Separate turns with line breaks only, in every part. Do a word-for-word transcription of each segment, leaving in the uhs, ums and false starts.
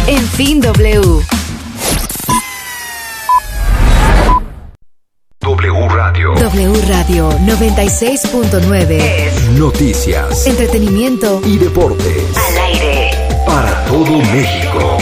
En Fin W.
W Radio.
W Radio noventa y seis punto nueve es
noticias,
entretenimiento
y deportes.
Al aire.
Para todo México.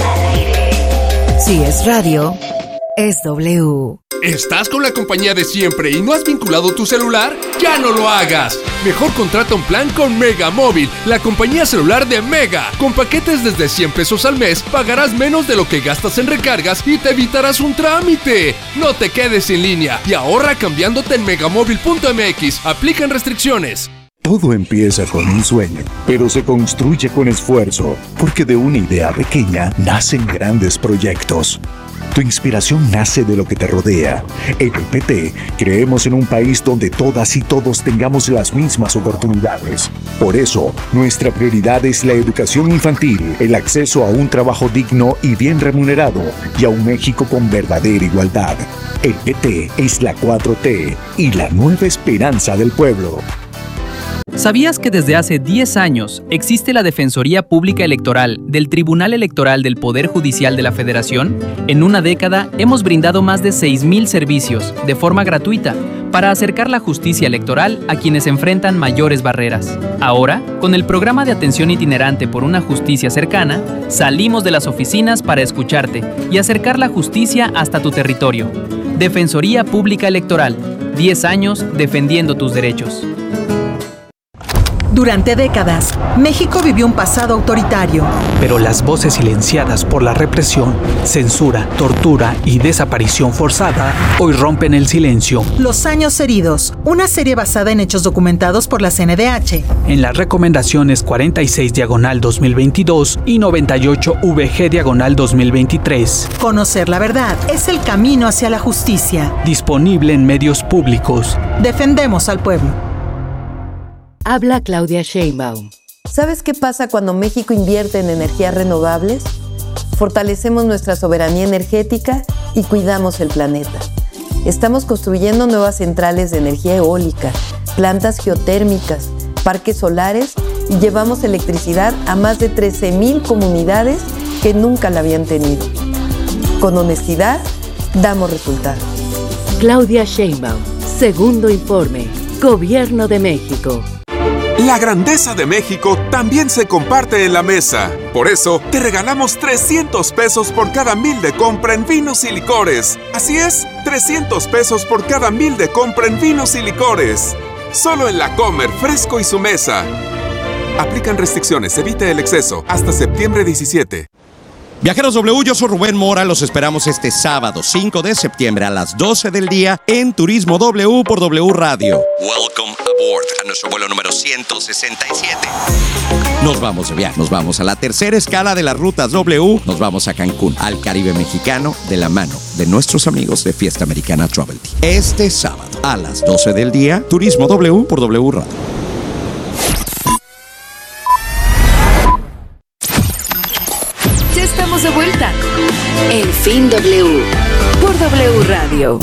Si es radio, es W.
¿Estás con la compañía de siempre y no has vinculado tu celular? ¡Ya no lo hagas! Mejor contrata un plan con Mega Móvil, la compañía celular de Mega. Con paquetes desde cien pesos al mes, pagarás menos de lo que gastas en recargas y te evitarás un trámite. No te quedes sin línea y ahorra cambiándote en megamóvil punto m x. Aplican restricciones.
Todo empieza con un sueño, pero se construye con esfuerzo, porque de una idea pequeña nacen grandes proyectos. Tu inspiración nace de lo que te rodea. En el P T creemos en un país donde todas y todos tengamos las mismas oportunidades. Por eso, nuestra prioridad es la educación infantil, el acceso a un trabajo digno y bien remunerado, y a un México con verdadera igualdad. El P T es la cuatro T y la nueva esperanza del pueblo.
¿Sabías que desde hace diez años existe la Defensoría Pública Electoral del Tribunal Electoral del Poder Judicial de la Federación? En una década hemos brindado más de seis mil servicios de forma gratuita para acercar la justicia electoral a quienes enfrentan mayores barreras. Ahora, con el programa de atención itinerante por una justicia cercana, salimos de las oficinas para escucharte y acercar la justicia hasta tu territorio. Defensoría Pública Electoral, diez años defendiendo tus derechos.
Durante décadas, México vivió un pasado autoritario.
Pero las voces silenciadas por la represión, censura, tortura y desaparición forzada hoy rompen el silencio.
Los años heridos, una serie basada en hechos documentados por la C N D H.
En las recomendaciones cuarenta y seis diagonal dos mil veintidós y noventa y ocho V G diagonal dos mil veintitrés.
Conocer la verdad es el camino hacia la justicia.
Disponible en medios públicos.
Defendemos al pueblo.
Habla Claudia Sheinbaum.
¿Sabes qué pasa cuando México invierte en energías renovables? Fortalecemos nuestra soberanía energética y cuidamos el planeta. Estamos construyendo nuevas centrales de energía eólica, plantas geotérmicas, parques solares y llevamos electricidad a más de trece mil comunidades que nunca la habían tenido. Con honestidad, damos resultados.
Claudia Sheinbaum, segundo informe, Gobierno de México.
La grandeza de México también se comparte en la mesa. Por eso, te regalamos trescientos pesos por cada mil de compra en vinos y licores. Así es, trescientos pesos por cada mil de compra en vinos y licores. Solo en La Comer, Fresco y Su Mesa. Aplican restricciones, evite el exceso. Hasta septiembre diecisiete.
Viajeros W, yo soy Rubén Mora, los esperamos este sábado cinco de septiembre a las doce del día en Turismo W por W Radio. Welcome aboard a nuestro vuelo número ciento sesenta y siete. Nos vamos de viaje, nos vamos a la tercera escala de las rutas W, nos vamos a Cancún, al Caribe mexicano, de la mano de nuestros amigos de Fiesta Americana Travel Team. Este sábado a las doce del día, Turismo W por W Radio.
Estamos de vuelta en Fin W por W Radio.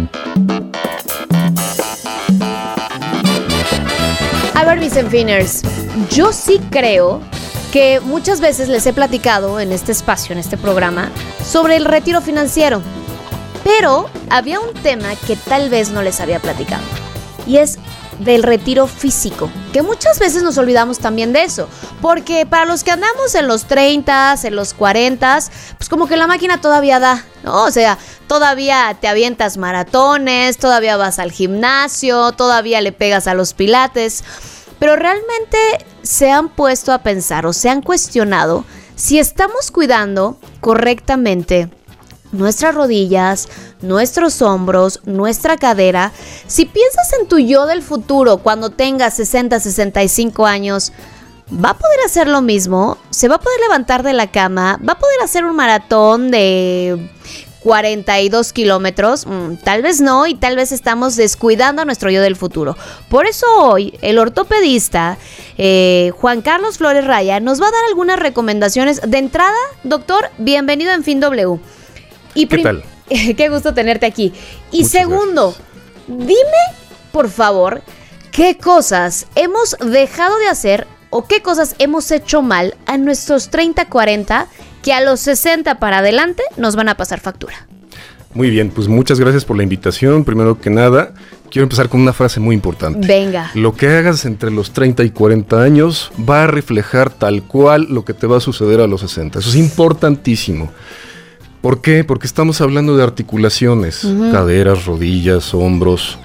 A ver, mis Enfiners, yo sí creo que muchas veces les he platicado en este espacio, en este programa, sobre el retiro financiero. Pero había un tema que tal vez no les había platicado, y es del retiro físico, que muchas veces nos olvidamos también de eso, porque para los que andamos en los treinta, en los cuarenta, pues como que la máquina todavía da, ¿no? O sea, todavía te avientas maratones, todavía vas al gimnasio, todavía le pegas a los pilates, pero realmente se han puesto a pensar o se han cuestionado si estamos cuidando correctamente nuestras rodillas, nuestros hombros, nuestra cadera. Si piensas en tu yo del futuro cuando tengas sesenta, sesenta y cinco años, ¿va a poder hacer lo mismo? ¿Se va a poder levantar de la cama? ¿Va a poder hacer un maratón de cuarenta y dos kilómetros? Mm, tal vez no, y tal vez estamos descuidando a nuestro yo del futuro. Por eso hoy el ortopedista eh, Juan Carlos Flores Raya nos va a dar algunas recomendaciones. De entrada, doctor, bienvenido en Fin W. Y
¿Qué tal?
Qué gusto tenerte aquí. Y
Muchas
segundo,
gracias.
Dime, por favor, qué cosas hemos dejado de hacer o qué cosas hemos hecho mal a nuestros treinta, cuarenta que a los sesenta para adelante nos van a pasar factura?
Muy bien, pues muchas gracias por la invitación. Primero que nada, quiero empezar con una frase muy importante.
Venga.
Lo que hagas entre los treinta y cuarenta años va a reflejar tal cual lo que te va a suceder a los sesenta. Eso es importantísimo. ¿Por qué? Porque estamos hablando de articulaciones, uh-huh. caderas, rodillas, hombros.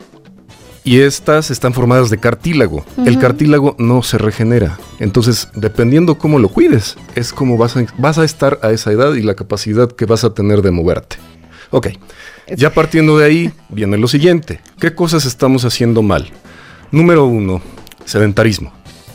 Y estas están formadas de cartílago. Uh-huh. El cartílago no se regenera. Entonces, dependiendo cómo lo cuides, es como vas a, vas a estar a esa edad y la capacidad que vas a tener de moverte. Ok, ya partiendo de ahí, viene lo siguiente. ¿Qué cosas estamos haciendo mal? Número uno, sedentarismo.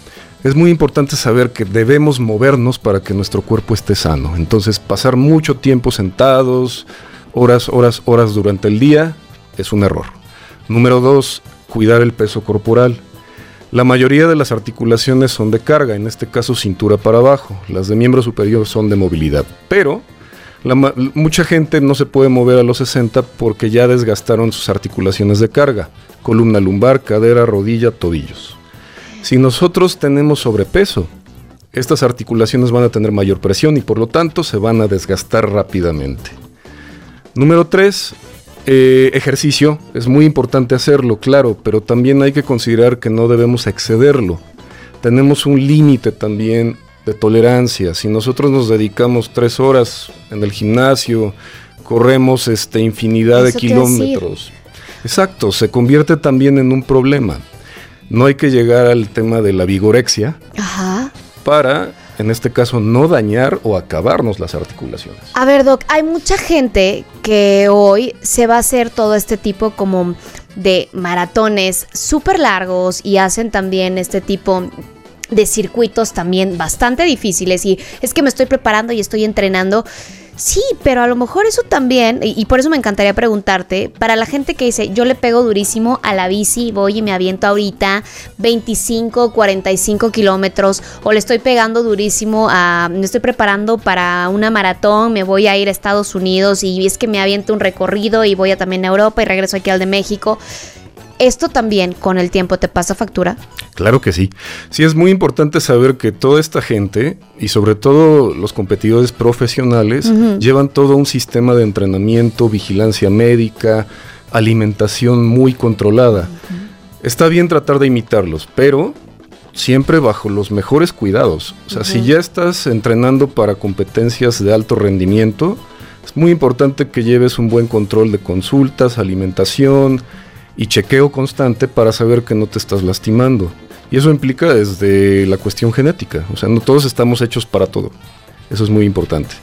Es muy importante saber que debemos movernos para que nuestro cuerpo esté sano. Entonces, pasar mucho tiempo sentados, horas, horas, horas durante el día, es un error. Número dos, cuidar el peso corporal. La mayoría de las articulaciones son de carga, en este caso cintura para abajo. Las de miembro superior son de movilidad, pero La, mucha gente no se puede mover a los sesenta porque ya desgastaron sus articulaciones de carga, columna lumbar, cadera, rodilla, tobillos. Si nosotros tenemos sobrepeso, estas articulaciones van a tener mayor presión y por lo tanto se van a desgastar rápidamente. Número tres, eh, ejercicio. Es muy importante hacerlo, claro, pero también hay que considerar que no debemos excederlo. Tenemos un límite también de tolerancia. Si nosotros nos dedicamos tres horas en el gimnasio, corremos este, infinidad Eso de kilómetros. Exacto, se convierte también en un problema. No hay que llegar al tema de la vigorexia Ajá. para, en este caso, no dañar o acabarnos las articulaciones.
A ver, Doc, hay mucha gente que hoy se va a hacer todo este tipo como de maratones súper largos y hacen también este tipo de circuitos también bastante difíciles y es que me estoy preparando y estoy entrenando. Sí, pero a lo mejor eso también, y, y por eso me encantaría preguntarte, para la gente que dice, yo le pego durísimo a la bici, voy y me aviento ahorita veinticinco, cuarenta y cinco kilómetros, o le estoy pegando durísimo a, me estoy preparando para una maratón, me voy a ir a Estados Unidos y es que me aviento un recorrido y voy a también a Europa y regreso aquí al de México. ¿Esto también con el tiempo te pasa factura?
Claro que sí. Sí, es muy importante saber que toda esta gente, y sobre todo los competidores profesionales, uh-huh. llevan todo un sistema de entrenamiento, vigilancia médica, alimentación muy controlada. Uh-huh. Está bien tratar de imitarlos, pero siempre bajo los mejores cuidados. O sea, uh-huh. si ya estás entrenando para competencias de alto rendimiento, es muy importante que lleves un buen control de consultas, alimentación y chequeo constante para saber que no te estás lastimando. Y eso implica desde la cuestión genética. O sea, no todos estamos hechos para todo. Eso es muy importante.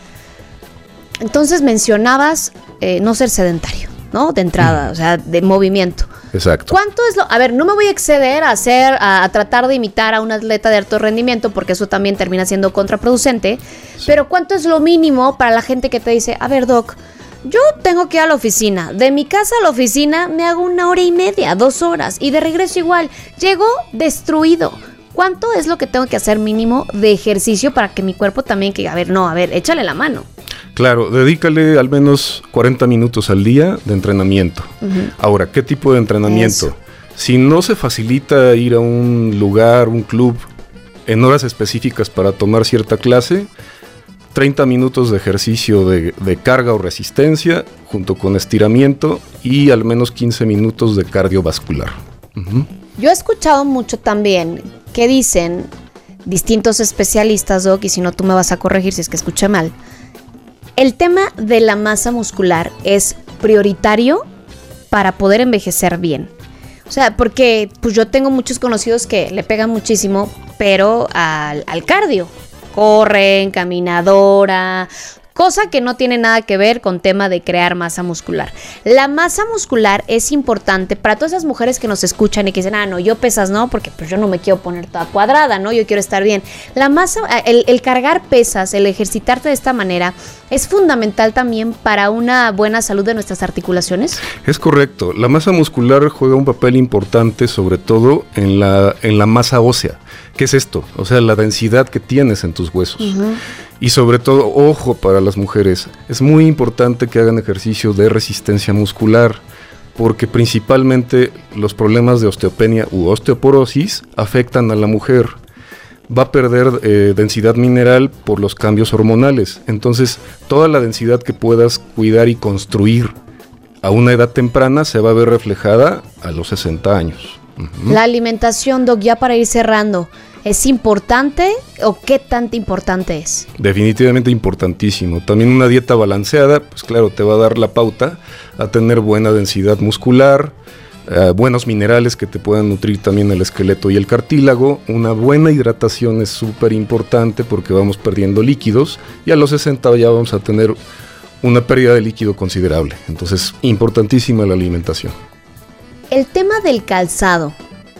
Entonces mencionabas eh, no ser sedentario, ¿no? De entrada, mm. o sea, de movimiento.
Exacto.
¿Cuánto es lo...? A ver, no me voy a exceder a hacer, a, a tratar de imitar a un atleta de alto rendimiento, porque eso también termina siendo contraproducente. Sí. Pero ¿cuánto es lo mínimo para la gente que te dice, a ver, Doc, yo tengo que ir a la oficina, de mi casa a la oficina me hago una hora y media, dos horas, y de regreso igual, llego destruido? ¿Cuánto es lo que tengo que hacer mínimo de ejercicio para que mi cuerpo también, que a ver, no, a ver, échale la mano?
Claro, dedícale al menos cuarenta minutos al día de entrenamiento. Uh-huh. Ahora, ¿qué tipo de entrenamiento? Eso. Si no se facilita ir a un lugar, un club, en horas específicas para tomar cierta clase, treinta minutos de ejercicio de, de carga o resistencia, junto con estiramiento, y al menos quince minutos de cardiovascular. Uh-huh.
Yo he escuchado mucho también que dicen distintos especialistas, Doc, y si no tú me vas a corregir si es que escuché mal, el tema de la masa muscular es prioritario para poder envejecer bien. O sea, porque pues yo tengo muchos conocidos que le pegan muchísimo, pero al, al cardio. Corren, caminadora, cosa que no tiene nada que ver con tema de crear masa muscular. La masa muscular es importante para todas esas mujeres que nos escuchan y que dicen, ah, no, yo pesas no, porque pues yo no me quiero poner toda cuadrada, ¿no? Yo quiero estar bien. La masa, el, el cargar pesas, el ejercitarte de esta manera, ¿es fundamental también para una buena salud de nuestras articulaciones?
Es correcto. La masa muscular juega un papel importante, sobre todo en la, en la masa ósea. ¿Qué es esto? O sea, la densidad que tienes en tus huesos. Uh-huh. Y sobre todo, ojo para las mujeres, es muy importante que hagan ejercicio de resistencia muscular, porque principalmente los problemas de osteopenia u osteoporosis afectan a la mujer. va a perder eh, densidad mineral por los cambios hormonales. Entonces, toda la densidad que puedas cuidar y construir a una edad temprana se va a ver reflejada a los sesenta años. Uh-huh.
La alimentación, Doc, ya para ir cerrando, ¿es importante o qué tan importante es?
Definitivamente importantísimo. También una dieta balanceada, pues claro, te va a dar la pauta a tener buena densidad muscular, uh, buenos minerales que te puedan nutrir también el esqueleto y el cartílago. Una buena hidratación es súper importante porque vamos perdiendo líquidos y a los sesenta ya vamos a tener una pérdida de líquido considerable. Entonces, importantísima la alimentación.
El tema del calzado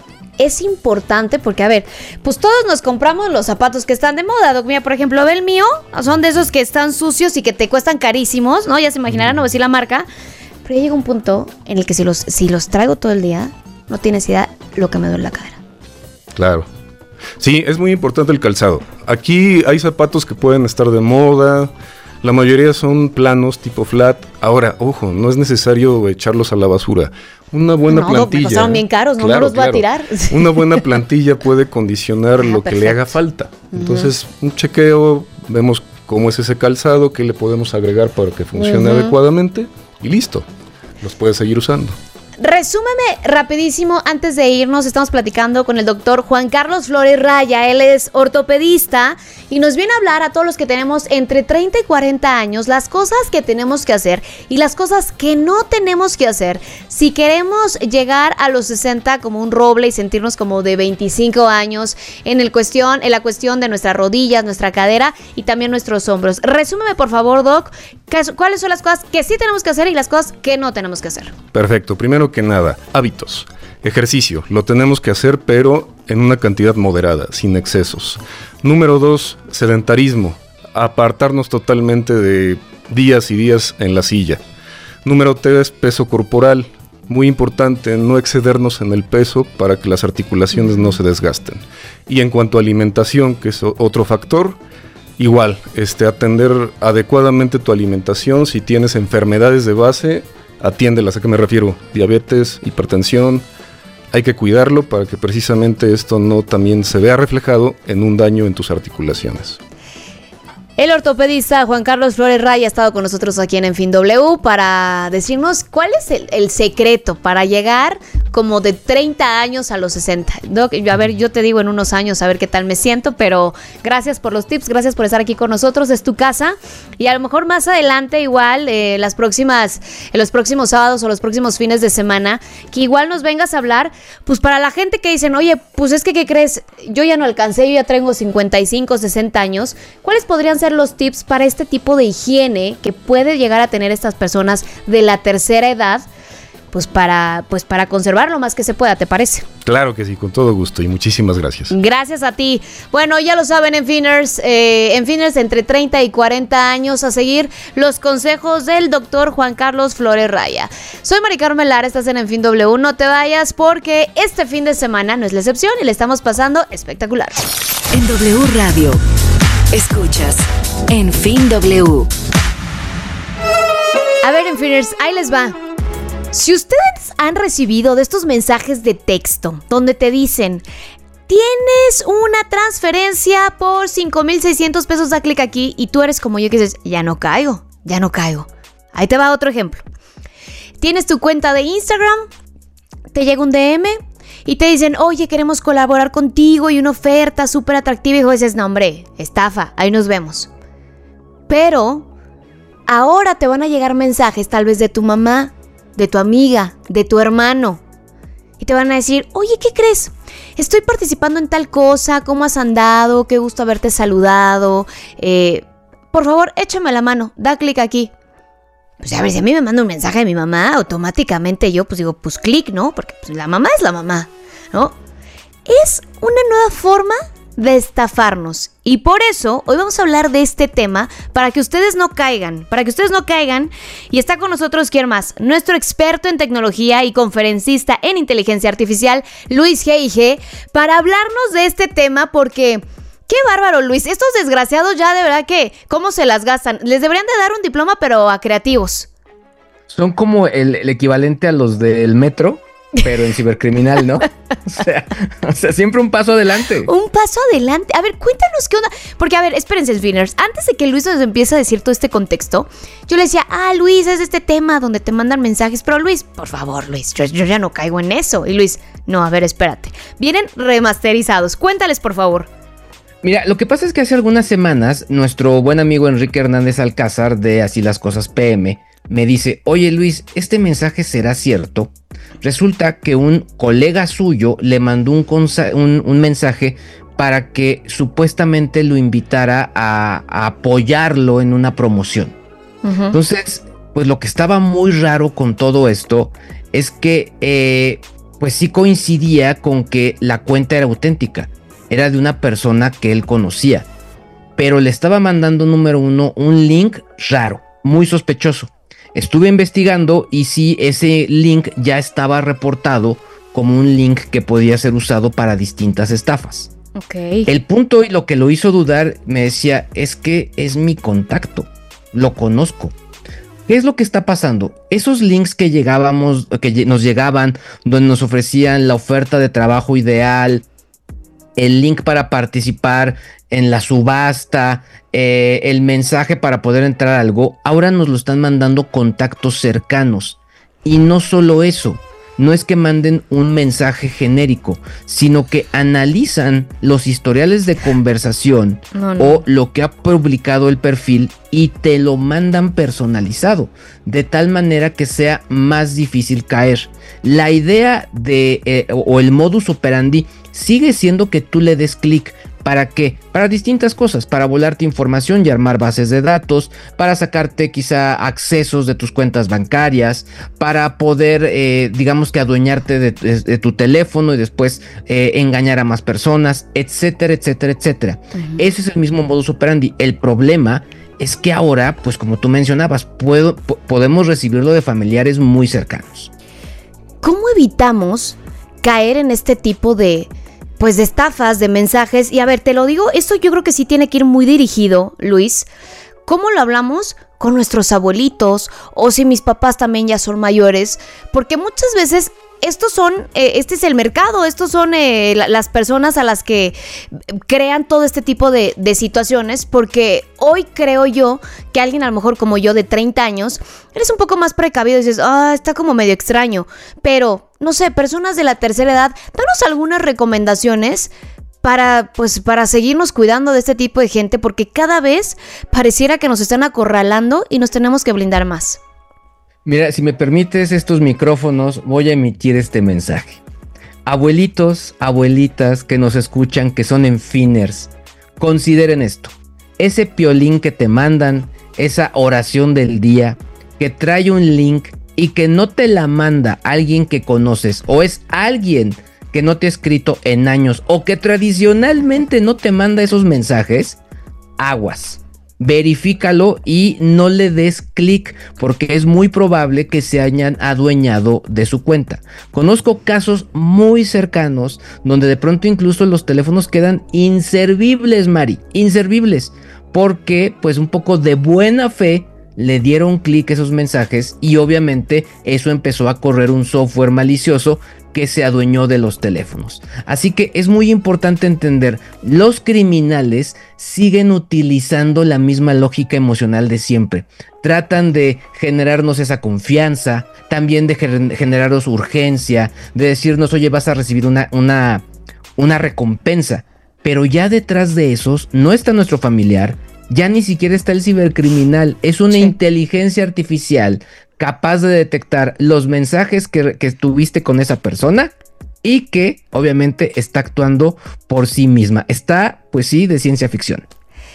es importante porque, a ver, pues todos nos compramos los zapatos que están de moda. Doc, mira, por ejemplo, ve el mío, son de esos que están sucios y que te cuestan carísimos, ¿no? Ya se imaginarán, no voy a decir la marca, pero llega un punto en el que si los, si los traigo todo el día, no tienes idea lo que me duele la cadera.
Claro. Sí, es muy importante el calzado. Aquí hay zapatos que pueden estar de moda. La mayoría son planos, tipo flat. Ahora, ojo, no es necesario echarlos a la basura. Una buena
no,
plantilla.
No, me costaron bien caros, no,
claro,
no los voy
claro.
a tirar.
Una buena plantilla puede condicionar ah, lo perfecto. que le haga falta. Entonces, uh-huh. un chequeo, vemos cómo es ese calzado, qué le podemos agregar para que funcione uh-huh. adecuadamente y listo. Los puedes seguir usando.
Resúmeme rapidísimo, antes de irnos, estamos platicando con el doctor Juan Carlos Flores Raya. Él es ortopedista y nos viene a hablar a todos los que tenemos entre treinta y cuarenta años, las cosas que tenemos que hacer y las cosas que no tenemos que hacer si queremos llegar a los sesenta como un roble y sentirnos como de veinticinco años en, el cuestión, en la cuestión de nuestras rodillas, nuestra cadera y también nuestros hombros. Resúmeme, por favor, Doc, cuáles son las cosas que sí tenemos que hacer y las cosas que no tenemos que hacer.
Perfecto. Primero que nada, hábitos. Ejercicio, lo tenemos que hacer, pero en una cantidad moderada, sin excesos. Número dos, sedentarismo. Apartarnos totalmente de días y días en la silla. Número tres, peso corporal. Muy importante, no excedernos en el peso para que las articulaciones no se desgasten. Y en cuanto a alimentación, que es otro factor, igual, este, atender adecuadamente tu alimentación. Si tienes enfermedades de base, atiéndelas. ¿A qué me refiero? Diabetes, hipertensión. Hay que cuidarlo para que precisamente esto no también se vea reflejado en un daño en tus articulaciones.
El ortopedista Juan Carlos Flores Raya ha estado con nosotros aquí en En Fin W para decirnos cuál es el, el secreto para llegar como de treinta años a los sesenta. Doc, a ver, yo te digo en unos años a ver qué tal me siento, pero gracias por los tips, gracias por estar aquí con nosotros, es tu casa y a lo mejor más adelante igual eh, las próximas, en los próximos sábados o los próximos fines de semana, que igual nos vengas a hablar, pues para la gente que dicen, oye, pues es que ¿qué crees? Yo ya no alcancé, yo ya tengo cincuenta y cinco, sesenta años, ¿cuáles podrían ser los tips para este tipo de higiene que puede llegar a tener estas personas de la tercera edad? Pues para, pues para conservar lo más que se pueda, ¿te parece?
Claro que sí, con todo gusto y muchísimas gracias.
Gracias a ti. Bueno, ya lo saben, Enfiners, eh, Enfiners entre treinta y cuarenta años, a seguir los consejos del doctor Juan Carlos Flores Raya. Soy Mari Carmen Lara, estás en Enfin W. No te vayas porque este fin de semana no es la excepción y le estamos pasando espectacular.
En W Radio, escuchas Enfin W.
A ver, Enfiners, ahí les va. Si ustedes han recibido de estos mensajes de texto donde te dicen, tienes una transferencia por cinco mil seiscientos pesos, da clic aquí, y tú eres como yo que dices, ya no caigo, ya no caigo. Ahí te va otro ejemplo. Tienes tu cuenta de Instagram, te llega un D M y te dicen, oye, queremos colaborar contigo y una oferta súper atractiva, y dices, no hombre, estafa, ahí nos vemos. Pero ahora te van a llegar mensajes tal vez de tu mamá, de tu amiga, de tu hermano, y te van a decir, oye, ¿qué crees? Estoy participando en tal cosa, ¿cómo has andado? Qué gusto haberte saludado, eh, por favor, échame la mano, da clic aquí. Pues a ver, si a mí me manda un mensaje de mi mamá, automáticamente yo pues digo, pues clic, ¿no? Porque pues, la mamá es la mamá, ¿no? Es una nueva forma de estafarnos. Y por eso hoy vamos a hablar de este tema para que ustedes no caigan, para que ustedes no caigan. Y está con nosotros, ¿quién más? Nuestro experto en tecnología y conferencista en inteligencia artificial, Luis G I G, para hablarnos de este tema porque... ¡Qué bárbaro, Luis! Estos desgraciados ya de verdad que, ¿cómo se las gastan? Les deberían de dar un diploma, pero a creativos.
Son como el, el equivalente a los del metro, pero en cibercriminal, ¿no? O sea, o sea, siempre un paso adelante.
Un paso adelante. A ver, cuéntanos qué onda. Porque, a ver, espérense, Spinners. Antes de que Luis nos empiece a decir todo este contexto, yo le decía, ah, Luis, es este tema donde te mandan mensajes. Pero, Luis, por favor, Luis, yo, yo ya no caigo en eso. Y Luis, no, a ver, espérate. Vienen remasterizados. Cuéntales, por favor.
Mira, lo que pasa es que hace algunas semanas, nuestro buen amigo Enrique Hernández Alcázar de Así las Cosas P M me dice, oye Luis, ¿este mensaje será cierto? Resulta que un colega suyo le mandó un, consa- un, un mensaje para que supuestamente lo invitara a, a apoyarlo en una promoción. Uh-huh. Entonces, pues lo que estaba muy raro con todo esto es que eh, pues sí coincidía con que la cuenta era auténtica, era de una persona que él conocía, pero le estaba mandando, número uno, un link raro, muy sospechoso. Estuve investigando y sí, ese link ya estaba reportado como un link que podía ser usado para distintas estafas.
Okay.
El punto y lo que lo hizo dudar, me decía, es que es mi contacto, lo conozco. ¿Qué es lo que está pasando? Esos links que llegábamos, que nos llegaban, donde nos ofrecían la oferta de trabajo ideal, el link para participar en la subasta, eh, el mensaje para poder entrar a algo, ahora nos lo están mandando contactos cercanos. Y no solo eso, no es que manden un mensaje genérico, sino que analizan los historiales de conversación no, no. o lo que ha publicado el perfil y te lo mandan personalizado, de tal manera que sea más difícil caer. La idea de eh, o el modus operandi sigue siendo que tú le des clic. ¿Para qué? Para distintas cosas, para volarte información y armar bases de datos, para sacarte quizá accesos de tus cuentas bancarias, para poder, eh, digamos que adueñarte de, de, de tu teléfono y después eh, engañar a más personas, etcétera, etcétera, etcétera. Uh-huh. Ese es el mismo modus operandi. El problema es que ahora, pues como tú mencionabas, puedo, po- podemos recibirlo de familiares muy cercanos.
¿Cómo evitamos caer en este tipo de... pues de estafas, de mensajes? Y a ver, te lo digo, esto yo creo que sí tiene que ir muy dirigido, Luis. ¿Cómo lo hablamos con nuestros abuelitos? O si mis papás también ya son mayores. Porque muchas veces estos son, eh, este es el mercado, estos son eh, la, las personas a las que crean todo este tipo de, de situaciones. Porque hoy creo yo que alguien a lo mejor como yo de treinta años, eres un poco más precavido y dices, ah, está como medio extraño. Pero... no sé, personas de la tercera edad, danos algunas recomendaciones para, pues, para seguirnos cuidando de este tipo de gente, porque cada vez pareciera que nos están acorralando y nos tenemos que blindar más.
Mira, si me permites estos micrófonos, voy a emitir este mensaje. Abuelitos, abuelitas que nos escuchan, que son enfiners, consideren esto. Ese piolín que te mandan, esa oración del día, que trae un link y que no te la manda alguien que conoces o es alguien que no te ha escrito en años o que tradicionalmente no te manda esos mensajes, aguas. Verifícalo y no le des clic porque es muy probable que se hayan adueñado de su cuenta. Conozco casos muy cercanos donde de pronto incluso los teléfonos quedan inservibles, Mari, inservibles, porque pues un poco de buena fe le dieron clic a esos mensajes y obviamente eso empezó a correr un software malicioso que se adueñó de los teléfonos. Así que es muy importante entender, los criminales siguen utilizando la misma lógica emocional de siempre. Tratan de generarnos esa confianza, también de gener- generarnos urgencia, de decirnos, oye, vas a recibir una, una, una recompensa. Pero ya detrás de esos no está nuestro familiar, ya ni siquiera está el cibercriminal, es una sí. inteligencia artificial capaz de detectar los mensajes que, que tuviste con esa persona y que obviamente está actuando por sí misma. Está, pues sí, de ciencia ficción.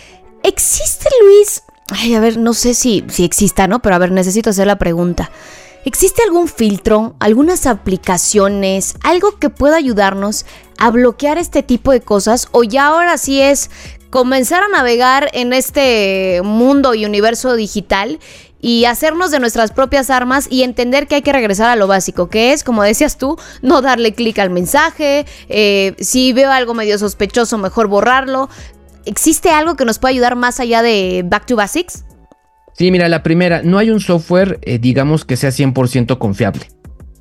¿Existe, Luis? Ay, a ver, no sé si, si exista, ¿no? Pero a ver, necesito hacer la pregunta. ¿Existe algún filtro, algunas aplicaciones, algo que pueda ayudarnos a bloquear este tipo de cosas? ¿O ya ahora sí es comenzar a navegar en este mundo y universo digital y hacernos de nuestras propias armas y entender que hay que regresar a lo básico, que es, como decías tú, no darle clic al mensaje, eh, si veo algo medio sospechoso, mejor borrarlo? ¿Existe algo que nos pueda ayudar más allá de Back to Basics?
Sí, mira, la primera, no hay un software, eh, digamos, que sea cien por ciento confiable.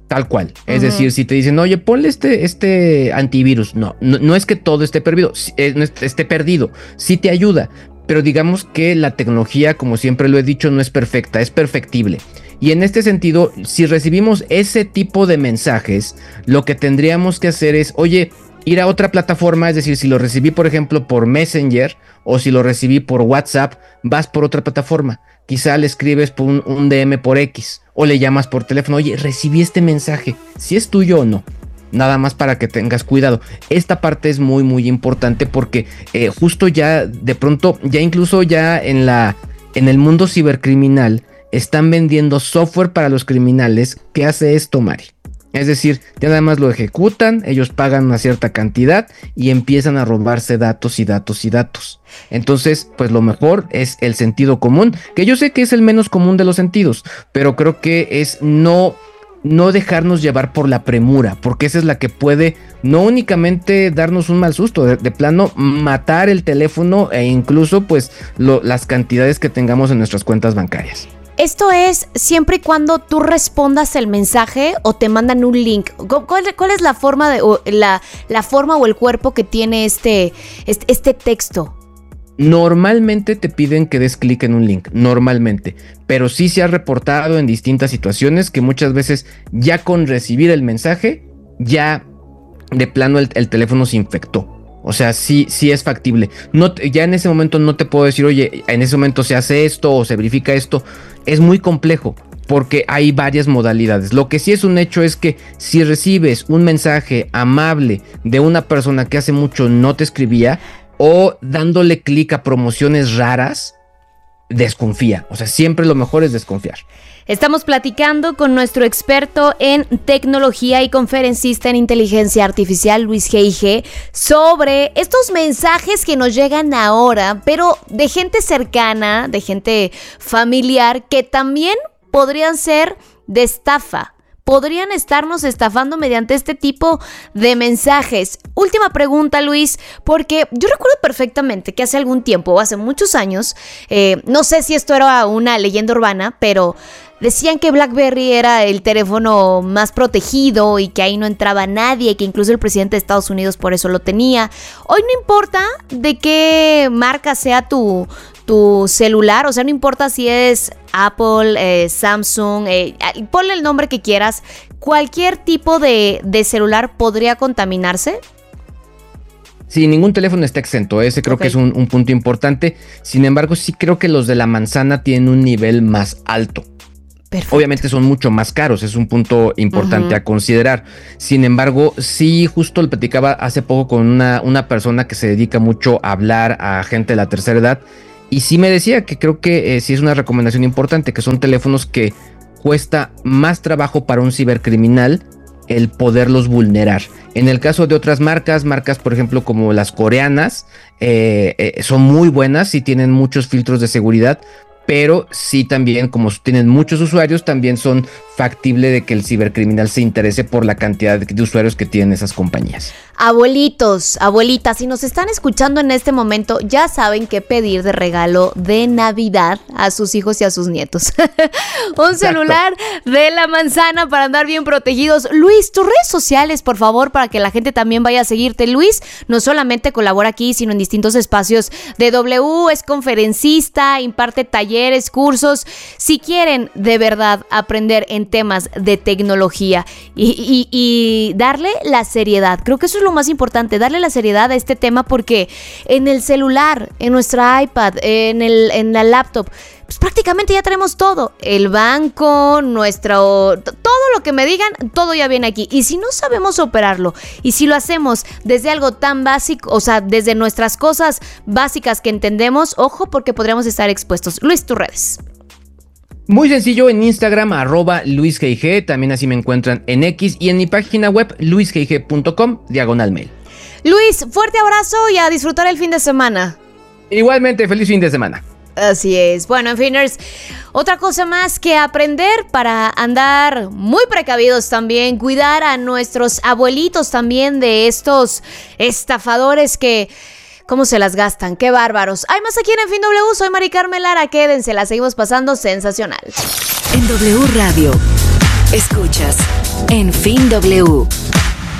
Tal cual. Es
Ujú.
decir, si te dicen, oye, ponle este, este antivirus. No, no, no es que todo esté perdido, sí, eh, no est- esté perdido. Sí te ayuda. Pero digamos que la tecnología, como siempre lo he dicho, no es perfecta, es perfectible. Y en este sentido, si recibimos ese tipo de mensajes, lo que tendríamos que hacer es, oye, ir a otra plataforma. Es decir, si lo recibí, por ejemplo, por Messenger o si lo recibí por WhatsApp, vas por otra plataforma. Quizá le escribes por un, un D M por X o le llamas por teléfono. Oye, recibí este mensaje, si es tuyo o no. Nada más para que tengas cuidado. Esta parte es muy muy importante porque eh, justo ya de pronto, ya incluso ya en la en el mundo cibercriminal están vendiendo software para los criminales que hace esto, Mari. Es decir, ya nada más lo ejecutan, ellos pagan una cierta cantidad y empiezan a robarse datos y datos y datos. Entonces, pues lo mejor es el sentido común, que yo sé que es el menos común de los sentidos, pero creo que es no, no dejarnos llevar por la premura, porque esa es la que puede no únicamente darnos un mal susto, de, de plano matar el teléfono e incluso pues lo, las cantidades que tengamos en nuestras cuentas bancarias.
Esto es siempre y cuando tú respondas el mensaje o te mandan un link. ¿Cuál, cuál es la forma de, o la, la forma o el cuerpo que tiene este, este, este texto?
Normalmente te piden que des clic en un link, normalmente, pero sí se ha reportado en distintas situaciones que muchas veces ya con recibir el mensaje, ya de plano el, el teléfono se infectó. O sea, sí, sí es factible. No, ya en ese momento no te puedo decir, oye, en ese momento se hace esto o se verifica esto. Es muy complejo porque hay varias modalidades. Lo que sí es un hecho es que si recibes un mensaje amable de una persona que hace mucho no te escribía o dándole clic a promociones raras, desconfía. O sea, siempre lo mejor es desconfiar.
Estamos platicando con nuestro experto en tecnología y conferencista en inteligencia artificial, Luis G I G, sobre estos mensajes que nos llegan ahora, pero de gente cercana, de gente familiar, que también podrían ser de estafa. Podrían estarnos estafando mediante este tipo de mensajes. Última pregunta, Luis, porque yo recuerdo perfectamente que hace algún tiempo, hace muchos años, eh, no sé si esto era una leyenda urbana, pero decían que BlackBerry era el teléfono más protegido y que ahí no entraba nadie, que incluso el presidente de Estados Unidos por eso lo tenía. Hoy no importa de qué marca sea tu, tu celular, o sea, no importa si es Apple, eh, Samsung, eh, ponle el nombre que quieras, cualquier tipo de, de celular podría contaminarse.
Sí, ningún teléfono está exento, ese creo okay. que es un, un punto importante. Sin embargo, sí creo que los de la manzana tienen un nivel más alto. Perfecto. Obviamente son mucho más caros, es un punto importante uh-huh. a considerar. Sin embargo, sí, justo lo platicaba hace poco con una, una persona que se dedica mucho a hablar a gente de la tercera edad. Y sí me decía que creo que eh, sí es una recomendación importante, que son teléfonos que cuesta más trabajo para un cibercriminal el poderlos vulnerar. En el caso de otras marcas, marcas por ejemplo como las coreanas, eh, eh, son muy buenas y tienen muchos filtros de seguridad, pero sí también, como tienen muchos usuarios, también son factible de que el cibercriminal se interese por la cantidad de usuarios que tienen esas compañías.
Abuelitos, abuelitas, si nos están escuchando en este momento, ya saben qué pedir de regalo de Navidad a sus hijos y a sus nietos. Un Exacto. celular de la manzana para andar bien protegidos. Luis, tus redes sociales, por favor, para que la gente también vaya a seguirte. Luis no solamente colabora aquí, sino en distintos espacios de W, es conferencista, imparte talleres, cursos. Si quieren de verdad aprender en temas de tecnología y, y, y darle la seriedad, creo que eso es lo más importante, darle la seriedad a este tema, porque en el celular, en nuestra iPad, en, el, en la laptop, pues prácticamente ya tenemos todo, el banco, nuestro, todo lo que me digan, todo ya viene aquí. Y si no sabemos operarlo, y si lo hacemos desde algo tan básico, o sea, desde nuestras cosas básicas que entendemos, ojo, porque podríamos estar expuestos. Luis, tus redes.
Muy sencillo, en Instagram, arroba LuisGig, también así me encuentran en X, y en mi página web, luisgig punto com, diagonal mail.
Luis, fuerte abrazo y a disfrutar el fin de semana.
Igualmente, feliz fin de semana.
Así es. Bueno, en finers, otra cosa más que aprender para andar muy precavidos también, cuidar a nuestros abuelitos también de estos estafadores que... ¿Cómo se las gastan? ¡Qué bárbaros! Hay más aquí en Fin W. Soy Mari Carmen Lara. Quédense, la seguimos pasando sensacional.
En W Radio, escuchas En Fin W,